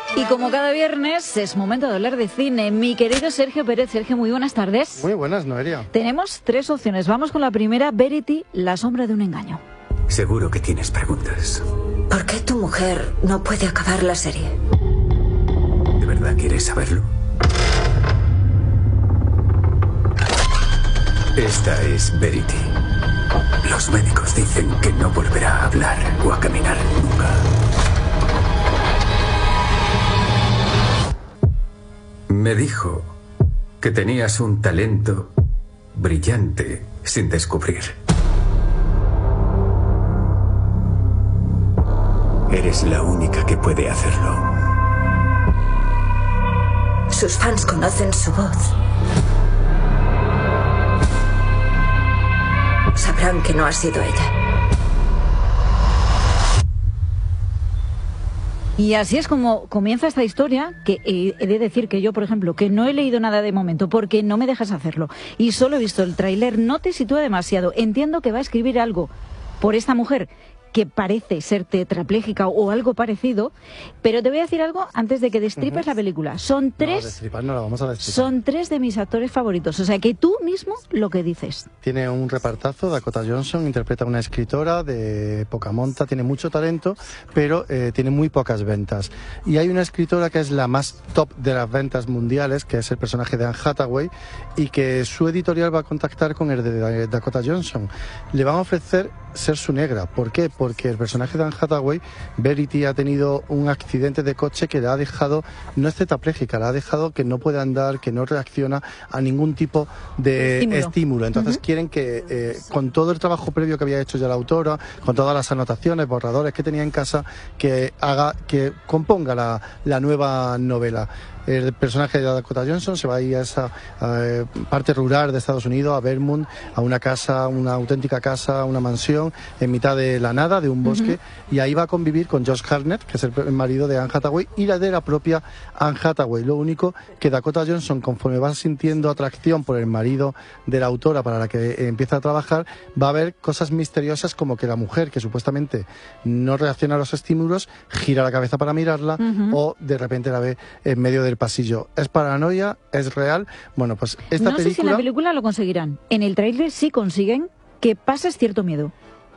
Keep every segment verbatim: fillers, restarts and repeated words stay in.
Y como cada viernes es momento de hablar de cine. Mi querido Sergio Pérez. Sergio, muy buenas tardes. Muy buenas, Noelia. Tenemos tres opciones. Vamos con la primera, Verity, la sombra de un engaño. Seguro que tienes preguntas. ¿Por qué tu mujer no puede acabar la serie? ¿De verdad quieres saberlo? Esta es Verity. Los médicos dicen que no volverá a hablar o a caminar nunca. Me dijo que tenías un talento brillante sin descubrir. Eres la única que puede hacerlo. Sus fans conocen su voz. Sabrán que no ha sido ella. Y así es como comienza esta historia, que he de decir que yo, por ejemplo, que no he leído nada de momento porque no me dejas hacerlo y solo he visto el tráiler, no te sitúa demasiado. Entiendo que va a escribir algo por esta mujer que parece ser tetrapléjica o algo parecido, pero te voy a decir algo antes de que destripes uh-huh. la película. Son tres, no, destripar no la vamos a destripar. Son tres de mis actores favoritos, o sea que tú mismo lo que dices. Tiene un repartazo, Dakota Johnson interpreta a una escritora de poca monta, tiene mucho talento, pero eh, tiene muy pocas ventas. Y hay una escritora que es la más top de las ventas mundiales, que es el personaje de Anne Hathaway, y que su editorial va a contactar con el de Dakota Johnson. Le van a ofrecer ser su negra. ¿Por qué? Porque el personaje de Anne Hathaway, Verity, ha tenido un accidente de coche que la ha dejado, no es tetrapléjica, la ha dejado que no puede andar, que no reacciona a ningún tipo de estímulo. estímulo. Entonces uh-huh. quieren que, eh, con todo el trabajo previo que había hecho ya la autora, con todas las anotaciones, borradores que tenía en casa, que haga, que componga la, la nueva novela. El personaje de Dakota Johnson se va a ir a esa a, parte rural de Estados Unidos, a Vermont, a una casa, una auténtica casa, una mansión en mitad de la nada, de un bosque, uh-huh. y ahí va a convivir con Josh Hartnett, que es el marido de Anne Hathaway, y la de la propia Anne Hathaway. Lo único que Dakota Johnson, conforme va sintiendo atracción por el marido de la autora para la que eh, empieza a trabajar, va a ver cosas misteriosas como que la mujer, que supuestamente no reacciona a los estímulos, gira la cabeza para mirarla, uh-huh. o de repente la ve en medio del pasillo. ¿Es paranoia? ¿Es real? Bueno, pues esta no película... No sé si en la película lo conseguirán. En el tráiler sí consiguen que pases cierto miedo.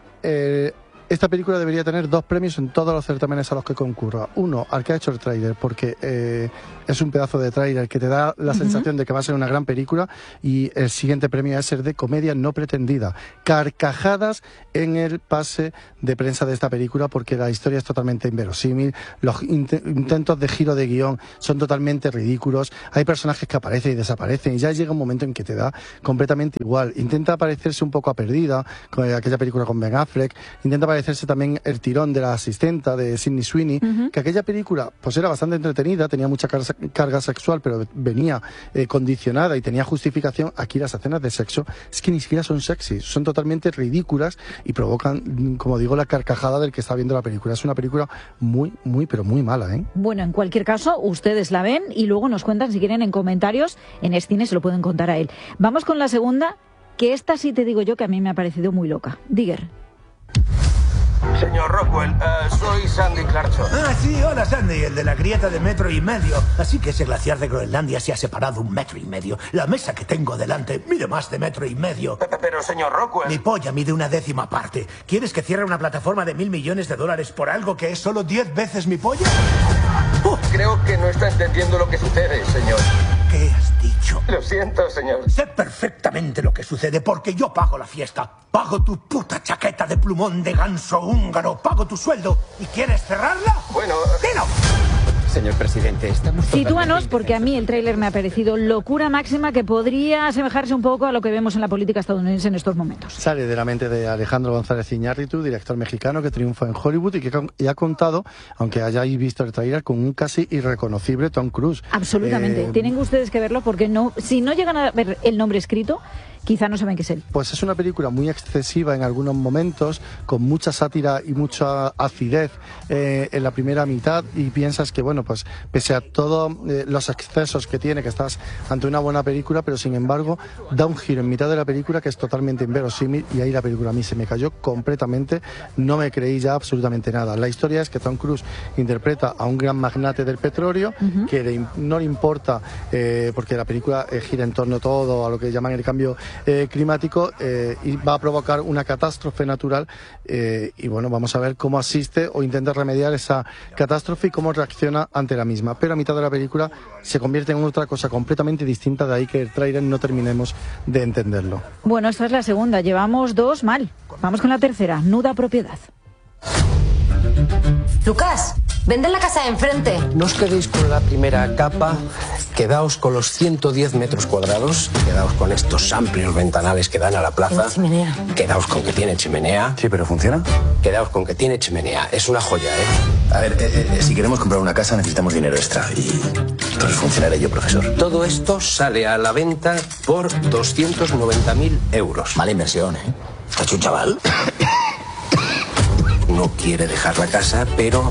Eh, esta película debería tener dos premios en todos los certámenes a los que concurra. Uno, al que ha hecho el tráiler, porque eh, es un pedazo de tráiler que te da la uh-huh. sensación de que va a ser una gran película, y el siguiente premio es ser de comedia no pretendida. Carcajadas en el pase de prensa de esta película, porque la historia es totalmente inverosímil, los int- intentos de giro de guión son totalmente ridículos, hay personajes que aparecen y desaparecen, y ya llega un momento en que te da completamente igual. Intenta parecerse un poco a Perdida, con aquella película con Ben Affleck, intenta parecerse también El tirón de la asistenta de Sydney Sweeney, uh-huh. que aquella película pues era bastante entretenida, tenía mucha car- carga sexual, pero venía eh, condicionada y tenía justificación. Aquí las escenas de sexo es que ni siquiera son sexy, son totalmente ridículas y provocan, como digo, la carcajada del que está viendo la película. Es una película muy, muy, pero muy mala, ¿eh? Bueno, en cualquier caso, ustedes la ven y luego nos cuentan, si quieren, en comentarios. En Scene se lo pueden contar a él. Vamos con la segunda, que esta sí te digo yo que a mí me ha parecido muy loca. Digger. Señor Rockwell, uh, soy Sandy Clarkson. Ah, sí, hola Sandy, el de la grieta de metro y medio. Así que ese glaciar de Groenlandia se ha separado un metro y medio. La mesa que tengo delante mide más de metro y medio. Pero, señor Rockwell... Mi polla mide una décima parte. ¿Quieres que cierre una plataforma de mil millones de dólares por algo que es solo diez veces mi polla? Uh, creo que no está entendiendo lo que sucede, señor. ¿Qué has dicho? Lo siento, señor. Sé perfectamente lo que sucede porque yo pago la fiesta. Pago tu puta chaqueta de plumón de ganso húngaro. Pago tu sueldo. ¿Y quieres cerrarla? Bueno... ¡Dilo! Señor presidente, estamos... Sitúanos, porque a mí el tráiler me ha parecido locura máxima, que podría asemejarse un poco a lo que vemos en la política estadounidense en estos momentos. Sale de la mente de Alejandro González Iñárritu, director mexicano que triunfa en Hollywood y que y ha contado, aunque hayáis visto el tráiler, con un casi irreconocible Tom Cruise. Absolutamente. Eh... Tienen ustedes que verlo porque no, si no llegan a ver el nombre escrito, quizá no saben qué es él. Pues es una película muy excesiva en algunos momentos, con mucha sátira y mucha acidez eh, en la primera mitad, y piensas que, bueno, pues pese a todos eh, los excesos que tiene, que estás ante una buena película, pero sin embargo da un giro en mitad de la película que es totalmente inverosímil, y ahí la película a mí se me cayó completamente, no me creí ya absolutamente nada. La historia es que Tom Cruise interpreta a un gran magnate del petróleo, uh-huh. que le, no le importa, eh, porque la película eh, gira en torno todo a lo que llaman el cambio Eh, climático, eh, y va a provocar una catástrofe natural, eh, y bueno, vamos a ver cómo asiste o intenta remediar esa catástrofe y cómo reacciona ante la misma, pero a mitad de la película se convierte en otra cosa completamente distinta, de ahí que el tráiler no terminemos de entenderlo. Bueno, esta es la segunda, llevamos dos mal, vamos con la tercera, Nuda Propiedad. Lucas, vende la casa de enfrente. No os quedéis con la primera capa, quedaos con los ciento diez metros cuadrados, quedaos con estos amplios ventanales que dan a la plaza. Tiene chimenea. Quedaos con que tiene chimenea. Sí, pero ¿funciona? Quedaos con que tiene chimenea. Es una joya, ¿eh? A ver, eh, eh, si queremos comprar una casa necesitamos dinero extra. Y entonces funcionaré yo, profesor. Todo esto sale a la venta por doscientos noventa mil euros. Mala inversión, ¿eh? ¿Has hecho un chaval? No quiere dejar la casa, pero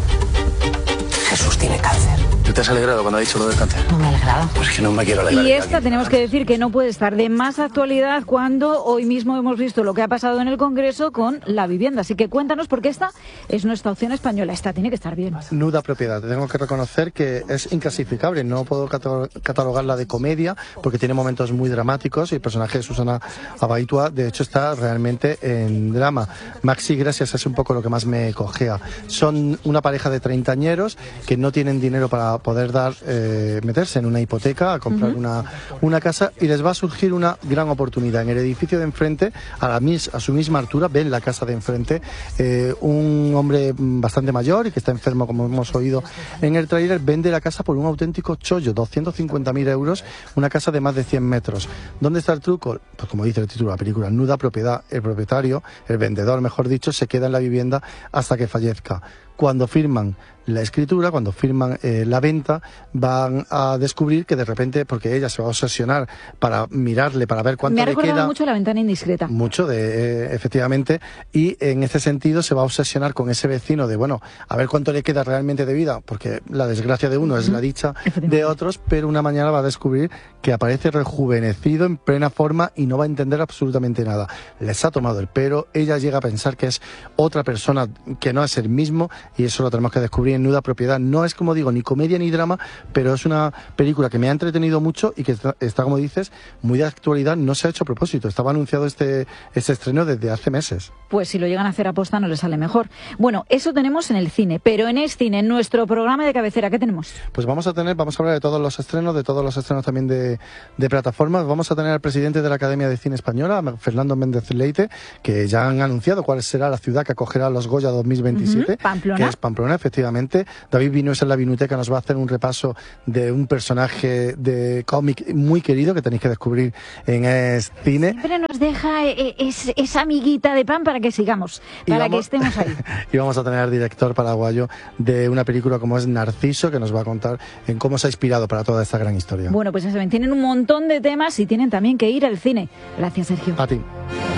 Jesús tiene cáncer. ¿Tú te has alegrado cuando ha dicho lo del cáncer? No me he alegrado. Pues que no me quiero alegrar. Y esta tenemos que decir que no puede estar de más actualidad cuando hoy mismo hemos visto lo que ha pasado en el Congreso con la vivienda. Así que cuéntanos, porque esta es nuestra opción española. Esta tiene que estar bien. Nuda Propiedad. Tengo que reconocer que es inclasificable. No puedo catalogarla de comedia porque tiene momentos muy dramáticos, y el personaje de Susana Abaitua, de hecho, está realmente en drama. Maxi Gracias es un poco lo que más me cojea. Son una pareja de treintañeros que no tienen dinero para poder dar eh, meterse en una hipoteca, a comprar uh-huh. una, una casa, y les va a surgir una gran oportunidad. En el edificio de enfrente, a, la mis, a su misma altura, ven la casa de enfrente, eh, un hombre bastante mayor y que está enfermo, como hemos oído en el tráiler, vende la casa por un auténtico chollo, doscientos cincuenta mil euros, una casa de más de cien metros. ¿Dónde está el truco? Pues como dice el título de la película, Nuda Propiedad. El propietario, el vendedor mejor dicho, se queda en la vivienda hasta que fallezca. Cuando firman la escritura, cuando firman eh, la venta, van a descubrir que de repente, porque ella se va a obsesionar para mirarle, para ver cuánto le queda. Me ha recordado mucho La Ventana Indiscreta. Mucho, de, eh, efectivamente, y en ese sentido se va a obsesionar con ese vecino de, bueno, a ver cuánto le queda realmente de vida, porque la desgracia de uno uh-huh. es la dicha de otros, pero una mañana va a descubrir que aparece rejuvenecido, en plena forma, y no va a entender absolutamente nada. Les ha tomado el pelo, ella llega a pensar que es otra persona, que no es el mismo, y eso lo tenemos que descubrir en Nuda Propiedad. No es, como digo, ni comedia ni drama, pero es una película que me ha entretenido mucho y que está, está como dices, muy de actualidad. No se ha hecho a propósito, estaba anunciado este, este estreno desde hace meses. Pues si lo llegan a hacer a posta no les sale mejor. Bueno, eso tenemos en el cine, pero en este cine, en nuestro programa de cabecera, ¿qué tenemos? Pues vamos a tener, vamos a hablar de todos los estrenos, de todos los estrenos también de, de plataformas. Vamos a tener al presidente de la Academia de Cine Española, Fernando Méndez Leite, que ya han anunciado cuál será la ciudad que acogerá los Goya dos mil veintisiete, uh-huh. Pamplona. Que es Pamplona, efectivamente. David Vinuesa en la Vinoteca nos va a hacer un repaso de un personaje de cómic muy querido que tenéis que descubrir en Es Cine. Siempre nos deja es, esa amiguita de pan para que sigamos, para vamos, que estemos ahí. Y vamos a tener al director paraguayo de una película como es Narciso, que nos va a contar en cómo se ha inspirado para toda esta gran historia. Bueno, pues ya saben, tienen un montón de temas y tienen también que ir al cine. Gracias, Sergio. A ti.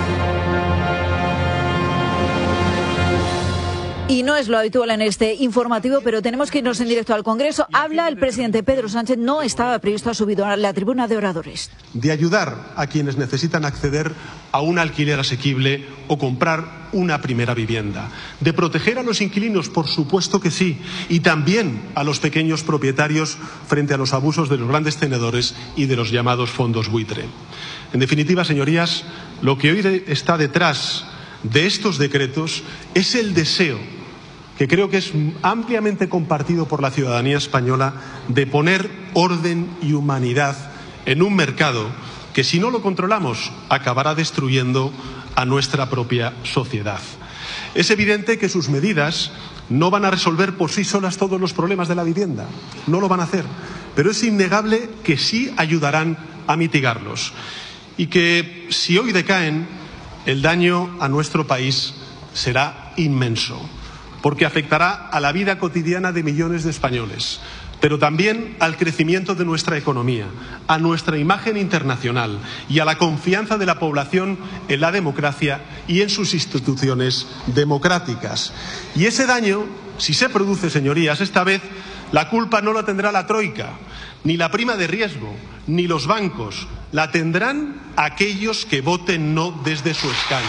Y no es lo habitual en este informativo, pero tenemos que irnos en directo al Congreso. Habla el presidente Pedro Sánchez, no estaba previsto, ha subido a la tribuna de oradores. De ayudar a quienes necesitan acceder a un alquiler asequible o comprar una primera vivienda. De proteger a los inquilinos, por supuesto que sí, y también a los pequeños propietarios frente a los abusos de los grandes tenedores y de los llamados fondos buitre. En definitiva, señorías, lo que hoy está detrás de estos decretos es el deseo, que creo que es ampliamente compartido por la ciudadanía española, de poner orden y humanidad en un mercado que, si no lo controlamos, acabará destruyendo a nuestra propia sociedad. Es evidente que sus medidas no van a resolver por sí solas todos los problemas de la vivienda, no lo van a hacer, pero es innegable que sí ayudarán a mitigarlos y que, si hoy decaen, el daño a nuestro país será inmenso, porque afectará a la vida cotidiana de millones de españoles. pero también al crecimiento de nuestra economía, a nuestra imagen internacional y a la confianza de la población en la democracia y en sus instituciones democráticas. Y ese daño, si se produce, señorías, esta vez la culpa no la tendrá la Troika, ni la prima de riesgo, ni los bancos. La tendrán aquellos que voten no desde su escaño.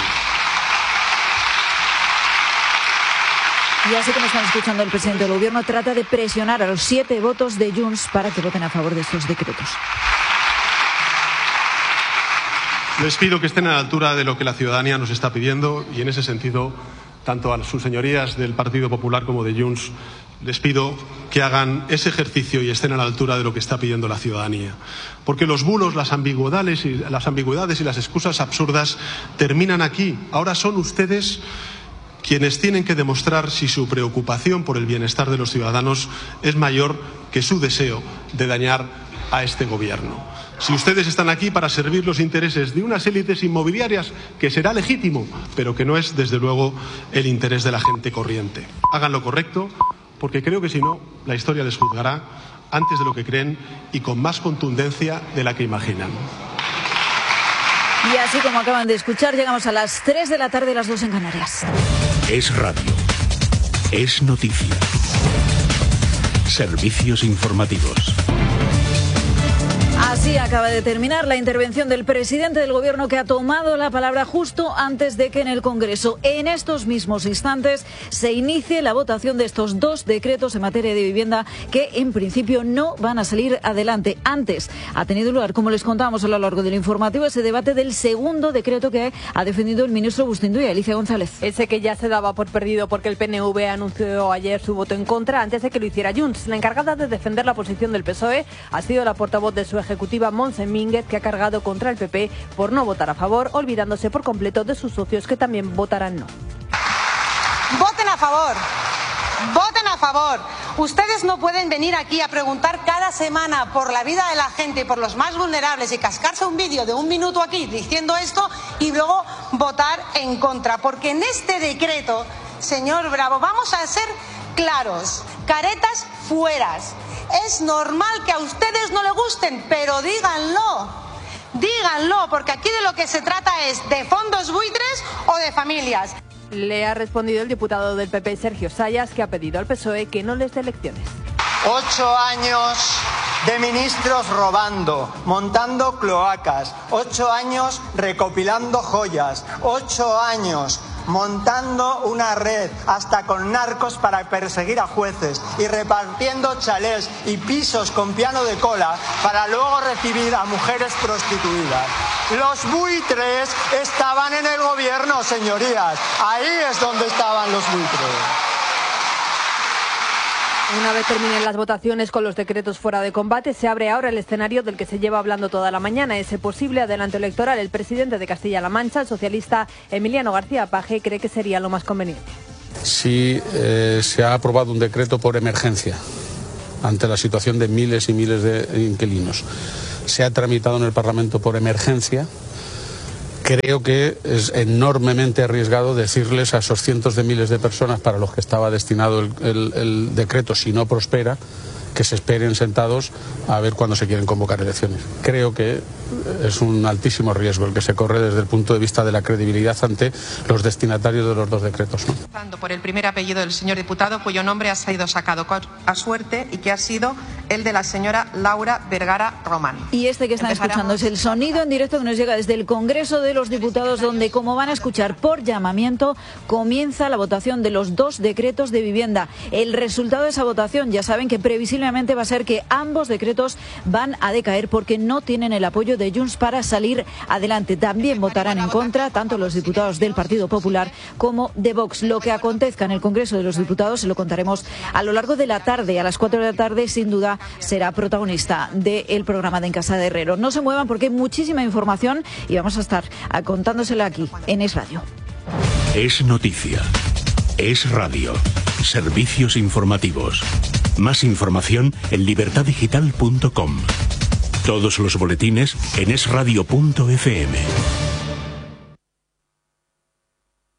Y así como están escuchando, el presidente del Gobierno trata de presionar a los siete votos de Junts para que voten a favor de estos decretos. Les pido que estén a la altura de lo que la ciudadanía nos está pidiendo y en ese sentido, tanto a sus señorías del Partido Popular como de Junts, les pido que hagan ese ejercicio y estén a la altura de lo que está pidiendo la ciudadanía. Porque los bulos, las ambigüedades y las, ambigüedades y las excusas absurdas terminan aquí. Ahora son ustedes quienes tienen que demostrar si su preocupación por el bienestar de los ciudadanos es mayor que su deseo de dañar a este Gobierno. Si ustedes están aquí para servir los intereses de unas élites inmobiliarias, que será legítimo, pero que no es, desde luego, el interés de la gente corriente. Hagan lo correcto, porque creo que si no, la historia les juzgará antes de lo que creen y con más contundencia de la que imaginan. Y así como acaban de escuchar, llegamos a las tres de la tarde, las dos en Canarias. Es radio. Es noticia. Servicios informativos. Así acaba de terminar la intervención del presidente del Gobierno, que ha tomado la palabra justo antes de que en el Congreso, en estos mismos instantes, se inicie la votación de estos dos decretos en materia de vivienda que en principio no van a salir adelante. Antes ha tenido lugar, como les contábamos a lo largo del informativo, ese debate del segundo decreto que ha defendido el ministro Bustinduy, Alicia González. Ese que ya se daba por perdido porque el P N V anunció ayer su voto en contra antes de que lo hiciera Junts. La encargada de defender la posición del P S O E ha sido la portavoz de su ejecutiva Montse Mínguez, que ha cargado contra el P P por no votar a favor, olvidándose por completo de sus socios que también votarán no. Voten a favor. Voten a favor. Ustedes no pueden venir aquí a preguntar cada semana por la vida de la gente y por los más vulnerables y cascarse un vídeo de un minuto aquí diciendo esto y luego votar en contra. Porque en este decreto, señor Bravo, vamos a ser claros, caretas fueras. Es normal que a ustedes no les gusten, pero díganlo, díganlo, porque aquí de lo que se trata es de fondos buitres o de familias. Le ha respondido el diputado del P P, Sergio Sayas, que ha pedido al P S O E que no les dé elecciones. Ocho años de ministros robando, montando cloacas, ocho años recopilando joyas, ocho años montando una red hasta con narcos para perseguir a jueces y repartiendo chalés y pisos con piano de cola para luego recibir a mujeres prostituidas. Los buitres estaban en el Gobierno, señorías. Ahí es donde estaban los buitres. Una vez terminen las votaciones con los decretos fuera de combate, se abre ahora el escenario del que se lleva hablando toda la mañana, ese posible adelanto electoral. El presidente de Castilla-La Mancha, el socialista Emiliano García Paje, cree que sería lo más conveniente. Si eh, se ha aprobado un decreto por emergencia ante la situación de miles y miles de inquilinos, se ha tramitado en el Parlamento por emergencia, creo que es enormemente arriesgado decirles a esos cientos de miles de personas para los que estaba destinado el, el, el decreto, si no prospera, que se esperen sentados a ver cuándo se quieren convocar elecciones. Creo que es un altísimo riesgo el que se corre desde el punto de vista de la credibilidad ante los destinatarios de los dos decretos, ¿no? Por el primer apellido del señor diputado, cuyo nombre ha sido sacado a suerte y que ha sido el de la señora Laura Vergara Román. Y este que están escuchando es el sonido en directo que nos llega desde el Congreso de los Diputados, donde, como van a escuchar por llamamiento, comienza la votación de los dos decretos de vivienda. El resultado de esa votación, ya saben que previsiblemente va a ser que ambos decretos van a decaer porque no tienen el apoyo de Junts para salir adelante. También votarán en contra tanto los diputados del Partido Popular como de Vox. Lo que acontezca en el Congreso de los Diputados se lo contaremos a lo largo de la tarde. A las cuatro de la tarde, sin duda, será protagonista del programa de En Casa de Herrero. No se muevan porque hay muchísima información y vamos a estar contándosela aquí en Es Radio. Es noticia. Es radio. Servicios informativos. Más información en libertad digital punto com. Todos los boletines en es radio punto efe eme.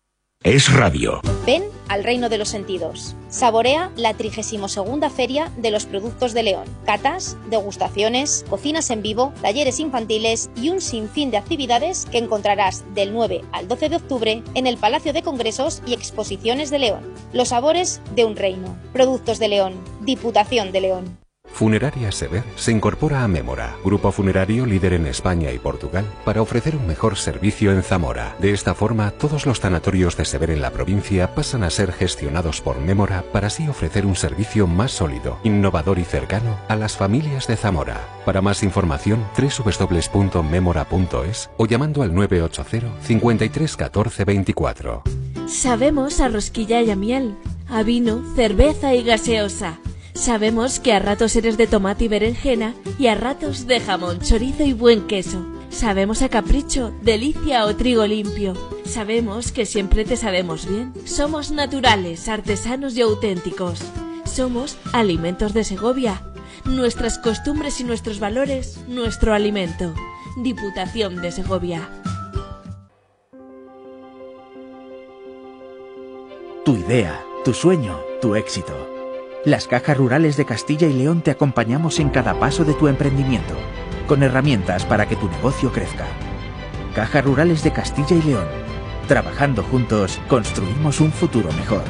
Es radio. Ven al reino de los sentidos. Saborea la trigésima segunda Feria de los Productos de León. Catas, degustaciones, cocinas en vivo, talleres infantiles y un sinfín de actividades que encontrarás del nueve al doce de octubre en el Palacio de Congresos y Exposiciones de León. Los sabores de un reino. Productos de León. Diputación de León. Funeraria Sever se incorpora a Mémora, grupo funerario líder en España y Portugal, para ofrecer un mejor servicio en Zamora. De esta forma, todos los tanatorios de Sever en la provincia pasan a ser gestionados por Mémora para así ofrecer un servicio más sólido, innovador y cercano a las familias de Zamora. Para más información, doble u doble u doble u punto memora punto es o llamando al nueve ocho cero, cincuenta y tres, catorce, veinticuatro. Sabemos a rosquilla y a miel, a vino, cerveza y gaseosa. Sabemos que a ratos eres de tomate y berenjena y a ratos de jamón, chorizo y buen queso. Sabemos a capricho, delicia o trigo limpio. Sabemos que siempre te sabemos bien. Somos naturales, artesanos y auténticos. Somos Alimentos de Segovia. Nuestras costumbres y nuestros valores, nuestro alimento. Diputación de Segovia. Tu idea, tu sueño, tu éxito. Las Cajas Rurales de Castilla y León te acompañamos en cada paso de tu emprendimiento, con herramientas para que tu negocio crezca. Cajas Rurales de Castilla y León. Trabajando juntos, construimos un futuro mejor.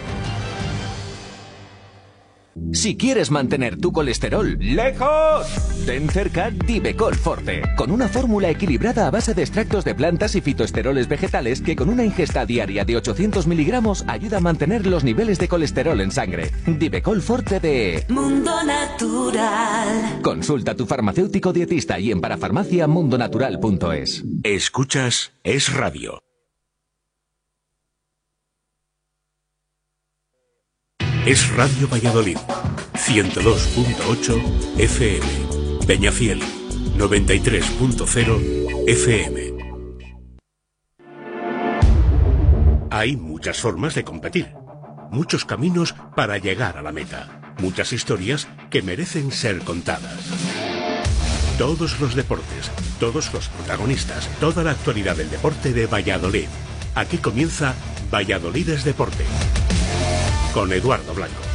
Si quieres mantener tu colesterol lejos, ten cerca Divecol Forte, con una fórmula equilibrada a base de extractos de plantas y fitoesteroles vegetales que con una ingesta diaria de ochocientos miligramos ayuda a mantener los niveles de colesterol en sangre. Divecol Forte de Mundo Natural. Consulta a tu farmacéutico dietista y en parafarmacia mundonatural punto es. Escuchas Es Radio. Es Radio Valladolid, ciento dos punto ocho F M, Peñafiel, noventa y tres punto cero F M. Hay muchas formas de competir, muchos caminos para llegar a la meta, muchas historias que merecen ser contadas. Todos los deportes, todos los protagonistas, toda la actualidad del deporte de Valladolid. Aquí comienza Valladolid es Deporte. Con Eduardo Blanco.